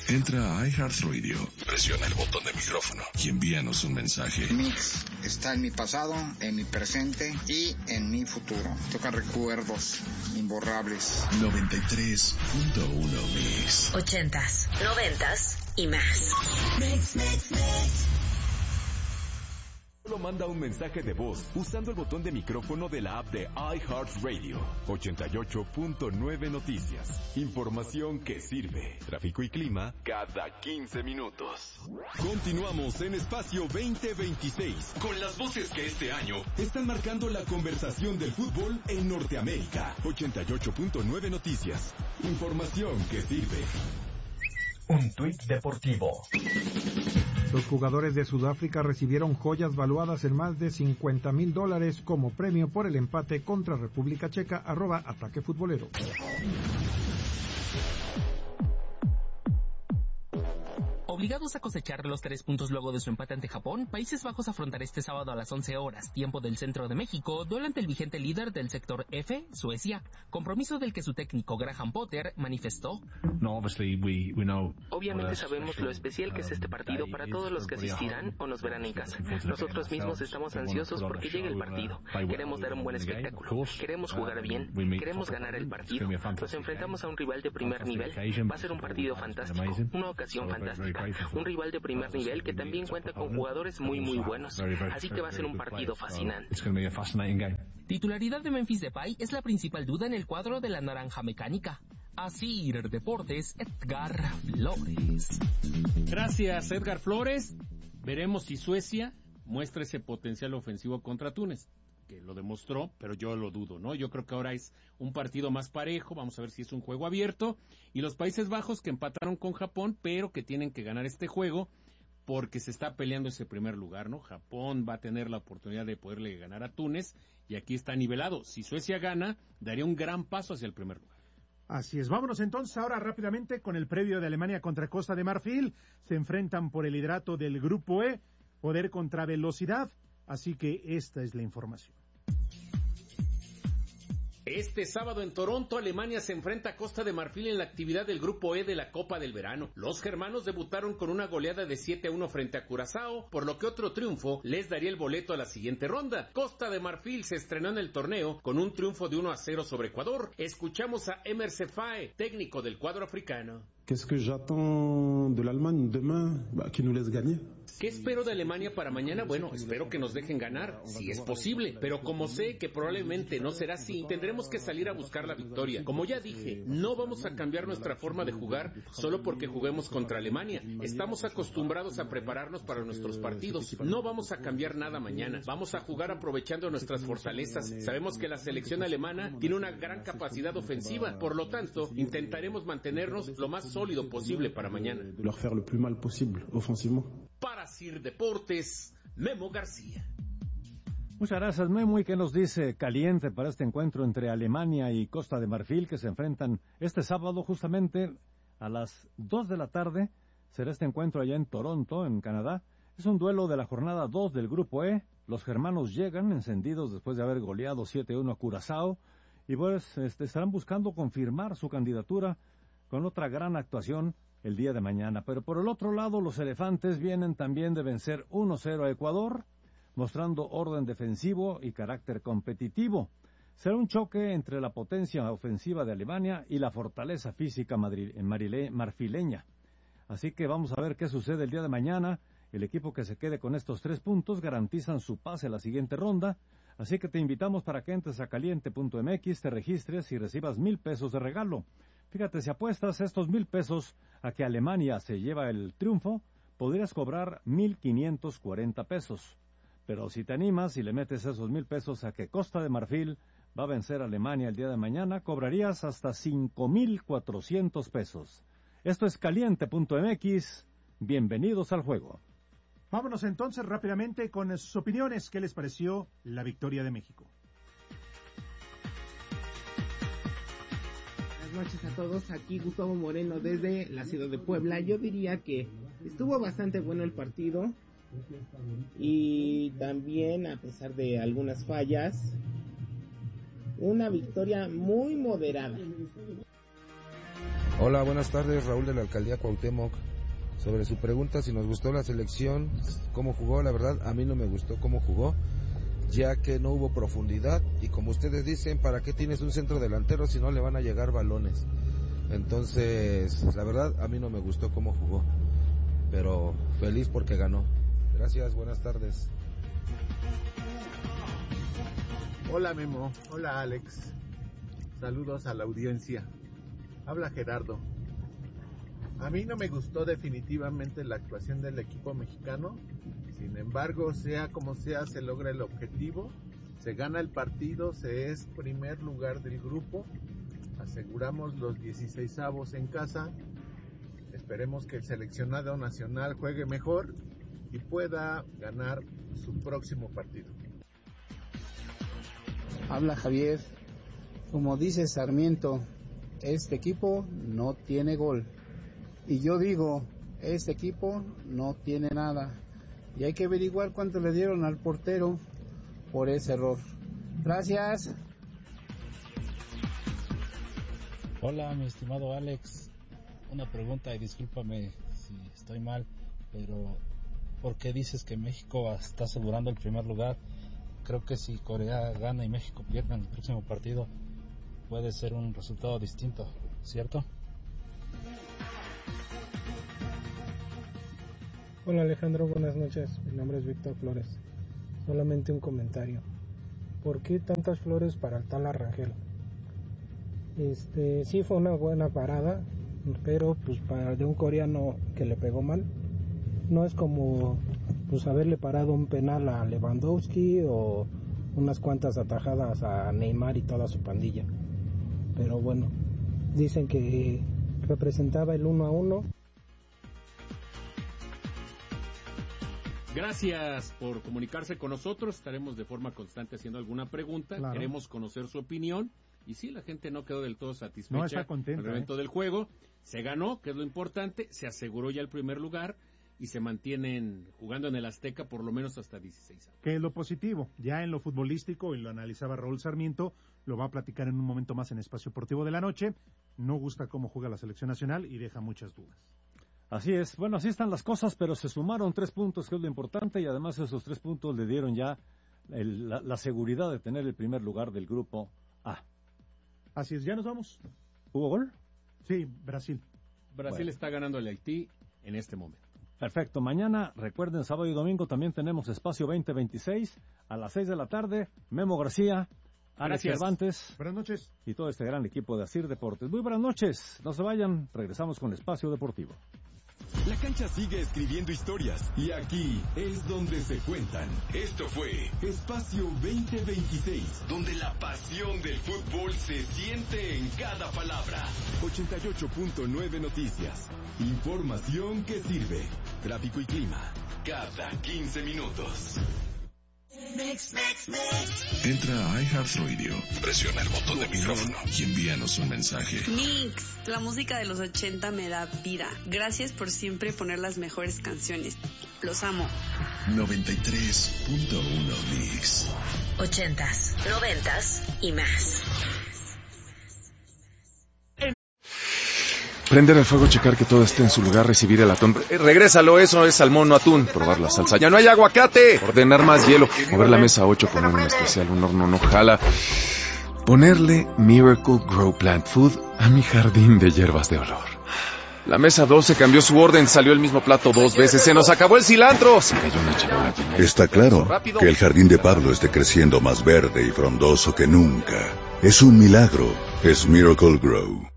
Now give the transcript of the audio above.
Entra a iHeartRadio, presiona el botón de micrófono y envíanos un mensaje. Mix está en mi pasado, en mi presente y en mi futuro. Toca recuerdos imborrables. 93.1 Mix. 80s, 90s y más. Mix, mix, mix. Solo manda un mensaje de voz usando el botón de micrófono de la app de iHeartRadio. 88.9 Noticias. Información que sirve. Tráfico y clima cada 15 minutos. Continuamos en Espacio 2026 con las voces que este año están marcando la conversación del fútbol en Norteamérica. 88.9 Noticias. Información que sirve. Un tuit deportivo. Los jugadores de Sudáfrica recibieron joyas valuadas en más de $50,000 como premio por el empate contra República Checa. @Ataque Futbolero. Obligados a cosechar los 3 puntos luego de su empate ante Japón, Países Bajos afrontará este sábado a las 11 horas, tiempo del centro de México, duelo ante el vigente líder del sector F, Suecia, compromiso del que su técnico Graham Potter manifestó. Obviamente sabemos lo especial que es este partido para todos los que asistirán o nos verán en casa. Nosotros mismos estamos ansiosos porque llegue el partido. Queremos dar un buen espectáculo, queremos jugar bien, queremos ganar el partido. Nos enfrentamos a un rival de primer nivel, va a ser un partido fantástico, una ocasión fantástica. Un rival de primer nivel que también cuenta con jugadores muy buenos, así que va a ser un partido fascinante. Titularidad de Memphis Depay es la principal duda en el cuadro de la naranja mecánica. Asir Deportes, Edgar Flores. Gracias, Edgar Flores. Veremos si Suecia muestra ese potencial ofensivo contra Túnez, que lo demostró, pero yo lo dudo, ¿no? Yo creo que ahora es un partido más parejo, vamos a ver si es un juego abierto, y los Países Bajos que empataron con Japón, pero que tienen que ganar este juego, porque se está peleando ese primer lugar, ¿no? Japón va a tener la oportunidad de poderle ganar a Túnez, y aquí está nivelado. Si Suecia gana, daría un gran paso hacia el primer lugar. Así es, vámonos entonces ahora rápidamente con el previo de Alemania contra Costa de Marfil. Se enfrentan por el liderato del Grupo E, poder contra velocidad. Así que esta es la información. Este sábado en Toronto, Alemania se enfrenta a Costa de Marfil en la actividad del Grupo E de la Copa del Verano. Los germanos debutaron con una goleada de 7-1 frente a Curazao, por lo que otro triunfo les daría el boleto a la siguiente ronda. Costa de Marfil se estrenó en el torneo con un triunfo de 1-0 sobre Ecuador. Escuchamos a Emer Sefae, técnico del cuadro africano. Qu'est-ce que j'attends de l'Allemagne demain? Que nous laisse gagner. ¿Qué espero de Alemania para mañana? Bueno, espero que nos dejen ganar, si es posible, pero como sé que probablemente no será así, tendremos que salir a buscar la victoria. Como ya dije, no vamos a cambiar nuestra forma de jugar solo porque juguemos contra Alemania. Estamos acostumbrados a prepararnos para nuestros partidos. No vamos a cambiar nada mañana. Vamos a jugar aprovechando nuestras fortalezas. Sabemos que la selección alemana tiene una gran capacidad ofensiva, por lo tanto, intentaremos mantenernos lo más sólido posible para mañana. De leur faire le plus mal possible, offensivement. Para Sir Deportes, Memo García. Muchas gracias, Memo. ¿Y qué nos dice caliente para este encuentro entre Alemania y Costa de Marfil, que se enfrentan este sábado justamente a las 2 de la tarde? Será este encuentro allá en Toronto, en Canadá. Es un duelo de la jornada 2 del Grupo E. Los germanos llegan encendidos después de haber goleado 7-1 a Curazao y pues estarán buscando confirmar su candidatura con otra gran actuación el día de mañana. Pero por el otro lado, los elefantes vienen también de vencer 1-0 a Ecuador, mostrando orden defensivo y carácter competitivo. Será un choque entre la potencia ofensiva de Alemania y la fortaleza física marfileña. Así que vamos a ver qué sucede el día de mañana. El equipo que se quede con estos 3 puntos garantizan su pase a la siguiente ronda. Así que te invitamos para que entres a caliente.mx, te registres y recibas $1,000 de regalo. Fíjate, si apuestas estos $1,000 a que Alemania se lleva el triunfo, podrías cobrar $1,540. Pero si te animas y le metes esos $1,000 a que Costa de Marfil va a vencer a Alemania el día de mañana, cobrarías hasta $5,400. Esto es caliente.mx. Bienvenidos al juego. Vámonos entonces rápidamente con sus opiniones. ¿Qué les pareció la victoria de México? Buenas noches a todos, aquí Gustavo Moreno desde la ciudad de Puebla. Yo diría que estuvo bastante bueno el partido y también, a pesar de algunas fallas, una victoria muy moderada. Hola, buenas tardes, Raúl de la Alcaldía Cuauhtémoc. Sobre su pregunta, si nos gustó la selección, cómo jugó, la verdad, a mí no me gustó cómo jugó, ya que no hubo profundidad, y como ustedes dicen, ¿para qué tienes un centro delantero si no le van a llegar balones? Entonces, la verdad, a mí no me gustó cómo jugó, pero feliz porque ganó. Gracias, buenas tardes. Hola Memo, hola Alex, saludos a la audiencia. Habla Gerardo. A mí no me gustó definitivamente la actuación del equipo mexicano. Sin embargo, sea como sea, se logra el objetivo. Se gana el partido, se es primer lugar del grupo. Aseguramos los 16avos en casa. Esperemos que el seleccionado nacional juegue mejor y pueda ganar su próximo partido. Habla Javier. Como dice Sarmiento, este equipo no tiene gol. Y yo digo, este equipo no tiene nada. Y hay que averiguar cuánto le dieron al portero por ese error. Gracias. Hola, mi estimado Alex. Una pregunta y discúlpame si estoy mal, pero ¿por qué dices que México está asegurando el primer lugar? Creo que si Corea gana y México pierde en el próximo partido, puede ser un resultado distinto, ¿cierto? Hola Alejandro, buenas noches. Mi nombre es Víctor Flores. Solamente un comentario. ¿Por qué tantas flores para el tal Arrangel? Sí fue una buena parada, pero pues para de un coreano que le pegó mal. No es como pues haberle parado un penal a Lewandowski o unas cuantas atajadas a Neymar y toda su pandilla. Pero bueno, dicen que representaba el 1-1. Gracias por comunicarse con nosotros. Estaremos de forma constante haciendo alguna pregunta. Claro. Queremos conocer su opinión. Y sí, la gente no quedó del todo satisfecha. No está contenta, con el evento del juego. Se ganó, que es lo importante. Se aseguró ya el primer lugar. Y se mantienen jugando en el Azteca por lo menos hasta 16 años. Que es lo positivo. Ya en lo futbolístico, y lo analizaba Raúl Sarmiento, lo va a platicar en un momento más en Espacio Deportivo de la Noche. No gusta cómo juega la selección nacional y deja muchas dudas. Así es, bueno, así están las cosas, pero se sumaron 3 puntos, que es lo importante, y además esos 3 puntos le dieron ya la seguridad de tener el primer lugar del grupo A. Así es, ya nos vamos. ¿Hubo gol? Sí, Brasil. Brasil está ganando al Haití en este momento. Perfecto, mañana, recuerden, sábado y domingo también tenemos Espacio 2026, a las 6 de la tarde, Memo García, Alex Cervantes. Buenas noches. Y todo este gran equipo de Asir Deportes. Muy buenas noches, no se vayan, regresamos con Espacio Deportivo. La cancha sigue escribiendo historias y aquí es donde se cuentan. Esto fue Espacio 2026, donde la pasión del fútbol se siente en cada palabra. 88.9 Noticias. Información que sirve. Tráfico y clima. Cada 15 minutos. Entra a iHeartRadio, presiona el botón de micrófono y envíanos un mensaje. Mix, la música de los 80 me da vida. Gracias por siempre poner las mejores canciones. Los amo. 93.1 Mix. 80s, 90s y más. Prender el fuego, checar que todo esté en su lugar, recibir el atún. Regrésalo, eso es salmón, no atún. Probar la salsa. ¡Ya no hay aguacate! Ordenar más hielo. Mover la mesa 8, poner un especial, un horno no jala. Ponerle Miracle Grow Plant Food a mi jardín de hierbas de olor. La mesa 12 cambió su orden, salió el mismo plato 2 veces. ¡Se nos acabó el cilantro! Se cayó una charola. Está claro que el jardín de Pablo esté creciendo más verde y frondoso que nunca. Es un milagro. Es Miracle Grow.